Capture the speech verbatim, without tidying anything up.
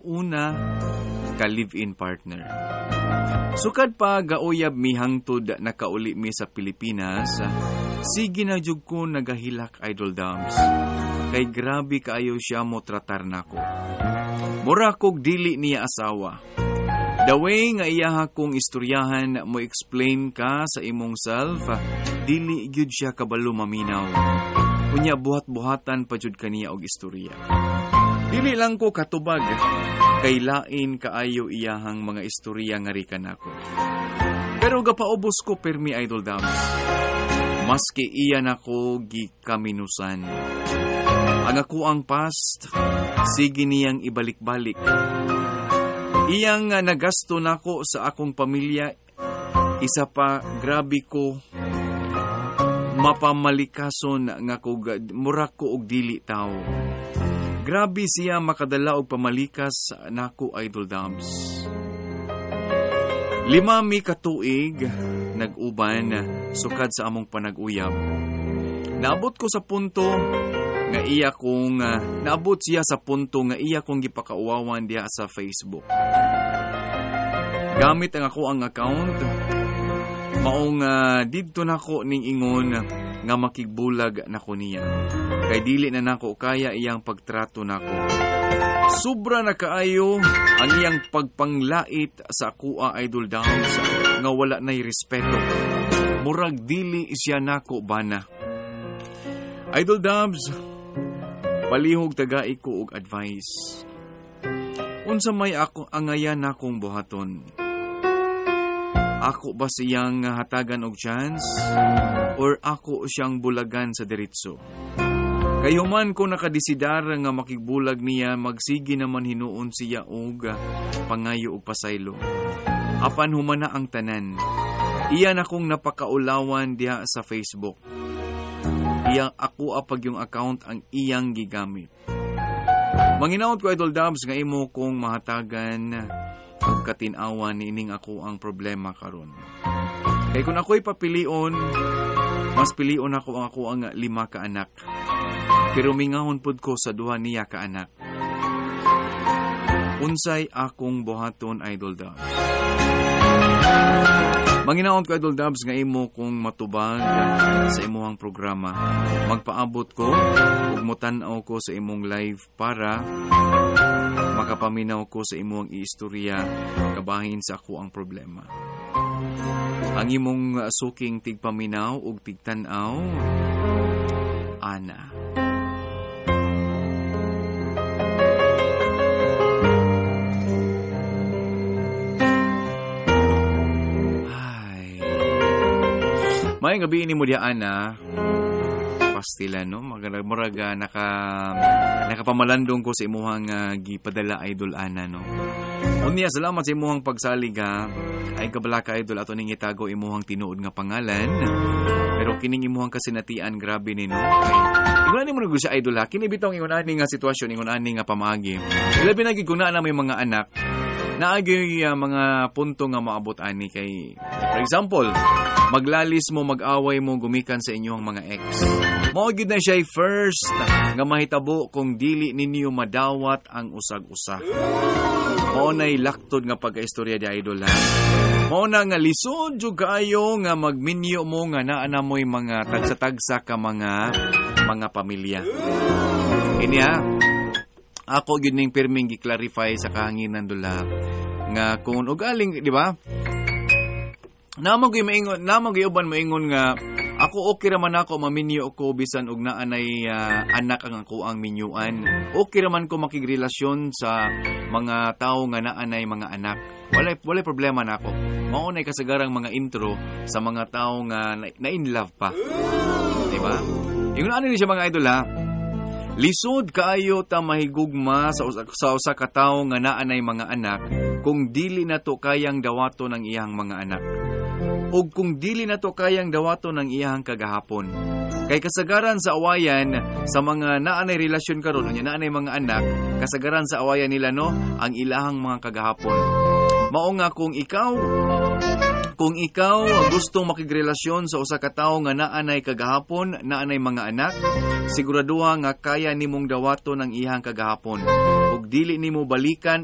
una ka live-in partner. Sukad pa gauyab mi hangtod nakauli mi sa Pilipinas, sige na jud ko nagahilak Idol Dams. Kay grabe kaayo siya mo tratar nako. Mura kog dili niya asawa. The way nga iyaha kong istoryahan mo explain ka sa imong self, dili gyud siya kabalo maminaw. Kunya buhat-buhatan pa jud kaniya og istorya. Dili lang ko katubag, kay lain kaayo iyahang mga istorya nga rikan ako. Pero gapaubos ko permi Idol Dams. Maski iyan ako gikaminusan. Ang ako ang past, sige niyang ibalik-balik. Iyang uh, nagasto nako sa akong pamilya, isa pa grabe ko mapamalikason nga kog mura ko og dili tao. Grabe siya makadala og pamalikas nako Idol Dams. Lima mi katuig nag-uban sukad sa among panag-uyab. Naabot ko sa punto nga iya kong uh, naabot siya sa punto nga iya kong gipakauwawan diha sa Facebook. Gamit ang ako ang account, maong uh, didto nako ning ingon nga makigbulag nako niya. Kay dili na nako kaya iyang pagtrato nako. Sobra na kaayo ang iyang pagpanglait sa akua Idol Dams nga wala nay respeto. Murag dili siya nako bana. Idol Dams, palihog tagai ko og advice. Unsa may ako angayan akong buhaton? Ako ba siyang hatagan og chance? Or ako siyang bulagan sa diretso? Kayuman ko nakadisidar nga makigbulag niya, magsigi naman hinuon siya og pangayo og pasaylo. Apan humana ang tanan. Iyan akong napakaulawan diha sa Facebook. Iyang ako apag yung account ang iyang gigamit. Manginaot ko Idol Dams nga imo kong mahatagan og katinawan niining ako ang problema karon. Kay kung ako'y papilion, mas pilion ako ang ako ang lima ka anak. Pero mingahon pud ko sa duha niya ka anak. Unsay akong buhaton Idol Dams? Manginaon ko Idol Dams nga imo kung matubag sa imuhang programa. Magpaabot ko ug mutan-aw ko sa imong live para makapaminaw ko sa imong iistorya kabahin sa ako ang problema. Ang imong suking tigpaminaw ug tigtan-aw, Ana. May gabi ni mo diya Ana. Pastila no, magmuraga naka nakapamalandong ko sa imuhang uh, gipadala Idol Ana no. Unya salamat sa imuhang pagsalig ha. Ay kabalaka Idol ato ning itago imuhang tinuod nga pangalan. Pero kining imuhang kasinatian grabe ni no. Kay iguna ni mo siya Idol ha. Kini bitaw ingon ani nga sitwasyon ingon ani nga pamaagi. Ilabi na gid na may mga anak. Naagi uh, mga punto nga maabot ani kay for example, maglalis mo, mag-away mo, gumikan sa inyong mga ex. Mao gyud na siya first nga mahitabo kung dili ninyo madawat ang usag-usa. Mao nay laktod nga pagkaistorya di Idol ha. Mao na nga lisod jud kaayo nga magminyo mo nga naa na mo'y mga tagsa-tagsa ka mga mga pamilya. Ini ha. Ako gyud ning pirming gi-clarify sa kahanginan dula nga kung ugaling, di ba? Namo gyud maingon, namo gyud uban maingon nga ako okay ra man ako maminyo ko bisan og naanay uh, anak ang ako ang minyuan. Okay ra man ko makigrelasyon sa mga tawo nga naanay mga anak. Walay walay problema nako. Mao nay kasagarang mga intro sa mga tawo nga na, na in love pa. Di ba? Ingon ano ni siya mga idol ha? Lisod kaayo ta mahigugma sa usa, sa usa ka tawo nga naanay mga anak kung dili na to kayang dawaton ang iyang mga anak. O kung dili na to kayang dawaton ang iyang kagahapon. Kay kasagaran sa awayan sa mga naanay relasyon karon unya naanay mga anak, kasagaran sa awayan nila no ang ilahang mga kagahapon. Mao nga kung ikaw Kung ikaw gustong makigrelasyon sa usa ka tawo nga naanay kagahapon, naanay mga anak, siguraduha nga kaya nimong dawaton ang iyang kagahapon. Ug dili nimo balikan